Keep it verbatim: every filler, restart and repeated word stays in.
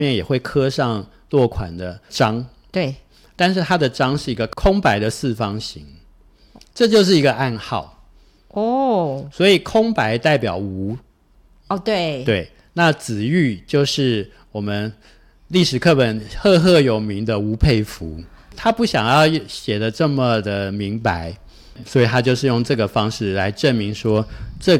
面也会刻上落款的章， 对， 但是它的章是一个空白的四方形，这就是一个暗号哦， 所以空白代表无。 哦，对对，那子玉就是我们历史课本赫赫有名的吴佩孚，他不想要写的这么的明白，所以他就是用这个方式来证明说这